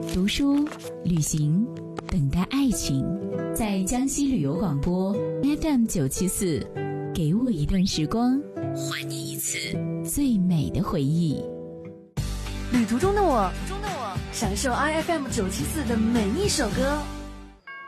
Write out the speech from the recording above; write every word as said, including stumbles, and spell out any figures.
读书、旅行，等待爱情。在江西旅游广播 F M 九七四，给我一段时光，还你一次最美的回忆。 旅途中的我，中的我，享受 I F M 九七四的每一首歌。